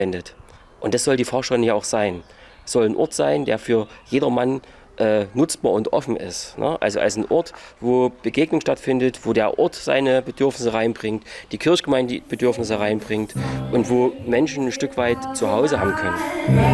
wendet. Und das soll die Fahrstunde ja auch sein. Es soll ein Ort sein, der für jedermann nutzbar und offen ist. Ne? Also als ein Ort, wo Begegnung stattfindet, wo der Ort seine Bedürfnisse reinbringt, die Kirchgemeinde die Bedürfnisse reinbringt und wo Menschen ein Stück weit zu Hause haben können.